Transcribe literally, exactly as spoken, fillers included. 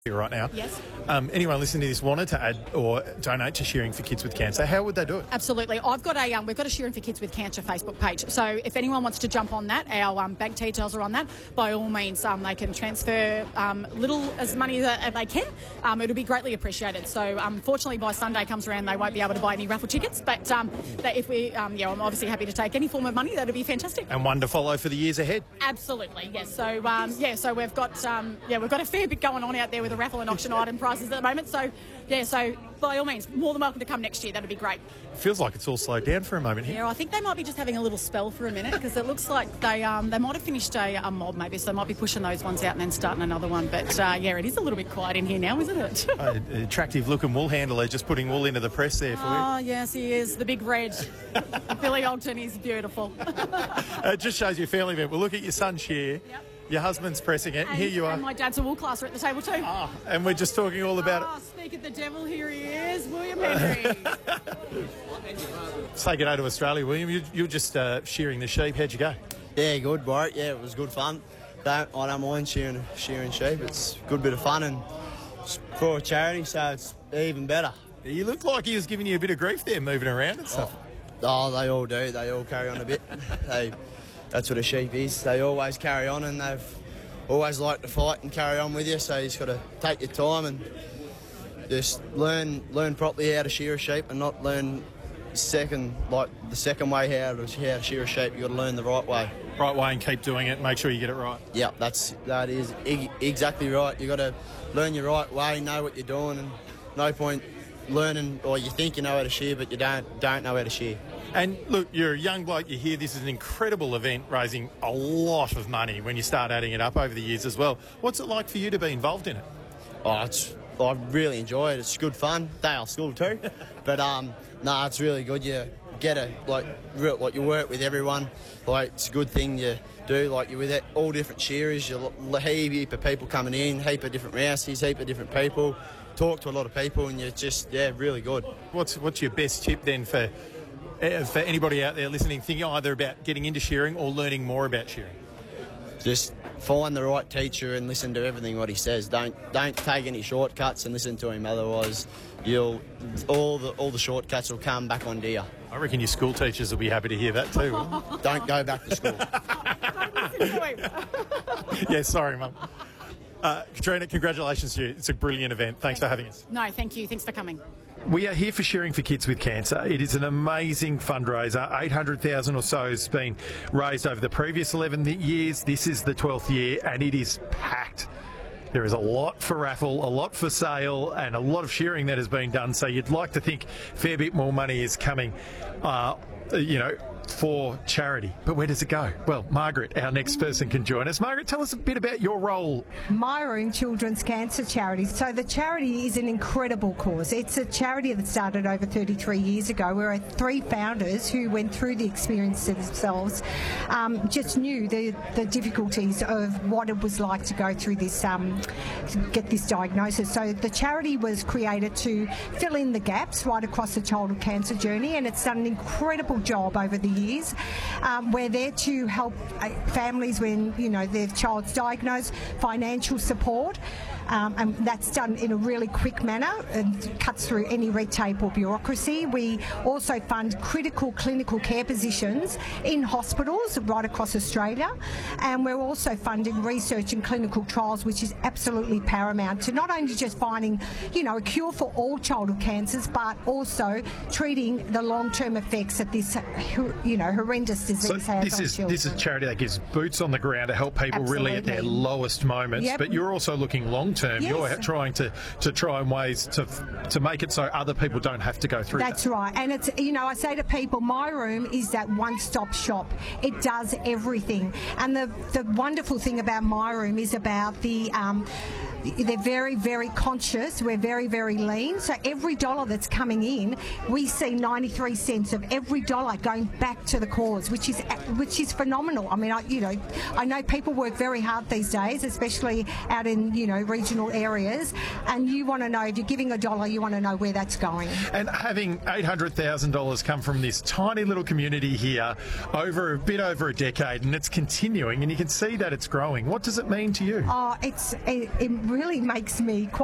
right now. Yes. Um, anyone listening to this wanted to add or donate to Shearing for Kids with Cancer, how would they do it? Absolutely. I've got a um, we've got a Shearing for Kids with Cancer Facebook page. So if anyone wants to jump on that, our um, bank details are on that. By all means, um, they can transfer um, little as money as they can. Um, it'll be greatly appreciated. So unfortunately, by Sunday comes around, they won't be able to buy any raffle tickets. But um, they, if we, um, yeah, I'm obviously happy to take any form of money. That'd be fantastic. And one to follow for the years ahead. Absolutely. Yes. So um, yeah. So we've got um, yeah we've got a fair bit going on out there with the raffle and auction item prices at the moment. So yeah. So by all means, more than welcome to come next year. That'd be great. Feels like it's all slowed down for a moment here. Yeah, I think they might be just having a little spell for a minute because it looks like they um, they might have finished a, a mob maybe, so they might be pushing those ones out and then starting another one. But uh, yeah, it is a little bit quiet in here now, isn't it? uh, attractive looking wool handler just putting wool into the press there for you. Oh yes, he is, the big red. Billy Ogden is beautiful. It just shows you a family event. We'll look at your son Shear. Yep. Your husband's pressing it, and, and here you are. And my dad's a wool classer at the table too. Ah, and we're just talking all about oh, it. Speak of the devil, here he is, William Henry. Say good day to Australia, William. You, you're just uh, shearing the sheep. How'd you go? Yeah, good, Warwick. Yeah, it was good fun. Don't, I don't mind shearing, shearing sheep. It's a good bit of fun and it's for a charity, so it's even better. You look like he was giving you a bit of grief there, moving around and stuff. Oh, oh they all do. They all carry on a bit. they, that's what a sheep is. They always carry on and they've always liked to fight and carry on with you, so you just got to take your time and just learn learn properly how to shear a sheep and not learn second, like the second way how to, how to shear a sheep. You got to learn the right way. Right way and keep doing it. Make sure you get it right. Yeah, that's that is e- exactly right. You got to learn your right way, know what you're doing, and no point learning or you think you know how to shear, but you don't don't know how to shear. And look, you're a young bloke. You're here. This is an incredible event, raising a lot of money when you start adding it up over the years as well. What's it like for you to be involved in it? Oh, it's I really enjoy it. It's good fun. Day off school too, but um, no, nah, it's really good. You get a like real, like you work with everyone. Like it's a good thing you do. Like you're with all different shearers. You heap, heap of people coming in, heap of different rousies, heap of different people. Talk to a lot of people, and you're just yeah, really good. What's what's your best tip then for uh, for anybody out there listening, thinking either about getting into shearing or learning more about shearing? Just find the right teacher and listen to everything what he says. Don't don't take any shortcuts and listen to him. Otherwise, you'll all the all the shortcuts will come back on deer. I reckon your school teachers will be happy to hear that too. Don't go back to school. Don't listen to him. Yeah, sorry, Mum. Uh, Katrina, congratulations to you. It's a brilliant event. Thanks for having us. No, thank you. Thanks for coming. We are here for Shearing for Kids with Cancer. It is an amazing fundraiser. eight hundred thousand dollars or so has been raised over the previous eleven years. This is the twelfth year and it is packed. There is a lot for raffle, a lot for sale and a lot of shearing that has been done. So you'd like to think a fair bit more money is coming, uh, you know, for charity. But where does it go? Well, Margaret, our next person, can join us. Margaret, tell us a bit about your role. My Room Children's Cancer Charity. So the charity is an incredible cause. It's a charity that started over thirty-three years ago. We're three founders who went through the experience themselves, um, just knew the, the difficulties of what it was like to go through this, um, to get this diagnosis. So the charity was created to fill in the gaps right across the childhood cancer journey, and it's done an incredible job over the years. Um, we're there to help uh, families when, you know, their child's diagnosed, financial support, um, and that's done in a really quick manner and cuts through any red tape or bureaucracy. We also fund critical clinical care positions in hospitals right across Australia, and we're also funding research and clinical trials, which is absolutely paramount to not only just finding, you know, a cure for all childhood cancers, but also treating the long-term effects that this, you know, horrendous disease So has this on is children. this is a charity that gives boots on the ground to help people really at their Absolutely. lowest moments. Yep. But you're also looking long term. Yes. You're trying to to try and ways to to make it so other people don't have to go through That's that. right. And it's, you know, I say to people, My Room is that one-stop shop. It does everything. And the, the wonderful thing about My Room is about the... Um, they're very, very conscious. We're very, very lean. So every dollar that's coming in, we see ninety-three cents of every dollar going back to the cause, which is which is phenomenal. I mean, I, you know, I know people work very hard these days, especially out in, you know, regional areas. And you want to know, if you're giving a dollar, you want to know where that's going. And having eight hundred thousand dollars come from this tiny little community here over a bit over a decade, and it's continuing, and you can see that it's growing. What does it mean to you? Oh, it's it, it really makes me quite